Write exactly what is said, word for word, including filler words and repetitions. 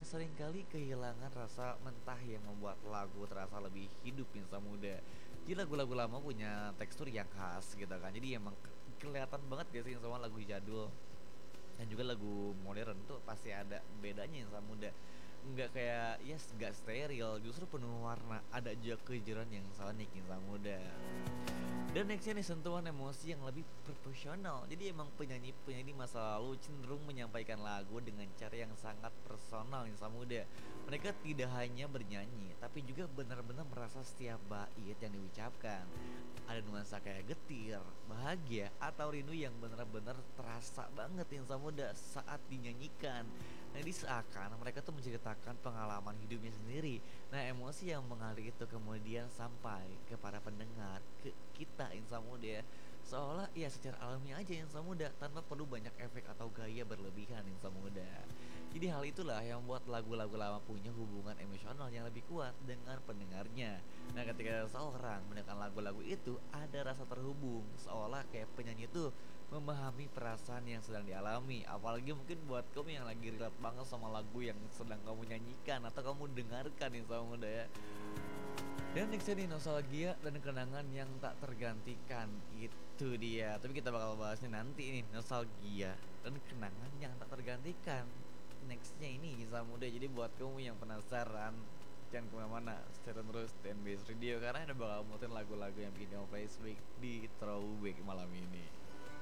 seringkali kehilangan rasa mentah yang membuat lagu terasa lebih hidup Insa muda. Jadi lagu-lagu lama punya tekstur yang khas gitu kan. Jadi emang ke- kelihatan banget gak sih sama lagu jadul dan juga lagu modern tuh pasti ada bedanya Insa muda. Nggak kayak yes, nggak steril, justru penuh warna. Ada juga kejuran yang sonic Insa muda. Dan nextnya nih sentuhan emosi yang lebih proporsional. Jadi emang penyanyi-penyanyi masa lalu cenderung menyampaikan lagu dengan cara yang sangat personal yang muda. Mereka tidak hanya bernyanyi, tapi juga benar-benar merasa setiap bait yang diucapkan. Ada nuansa kayak getir, bahagia, atau rindu yang benar-benar terasa banget yang muda saat dinyanyikan. Nah, ini seakan mereka tuh menceritakan pengalaman hidupnya sendiri. Nah, emosi yang mengalir itu kemudian sampai kepada pendengar, ke kita insan muda ya. Seolah ya secara alami aja insan muda tanpa perlu banyak efek atau gaya berlebihan insan muda. Jadi hal itulah yang membuat lagu-lagu lama punya hubungan emosional yang lebih kuat dengan pendengarnya. Nah, ketika seorang mendengarkan lagu-lagu itu ada rasa terhubung, seolah kayak penyanyi itu memahami perasaan yang sedang dialami. Apalagi mungkin buat kamu yang lagi relate banget sama lagu yang sedang kamu nyanyikan atau kamu dengarkan yang sama muda ya. Dan next nih nostalgia dan kenangan yang tak tergantikan. Itu dia. Tapi kita bakal bahasnya nanti nih, nostalgia dan kenangan yang tak tergantikan. Nextnya ini kisah muda. Jadi buat kamu yang penasaran, jangan kemana-mana, stay tune terus di N B S Radio karena ada bakal muterin lagu-lagu yang bikin kamu flashback di Throwback malam ini.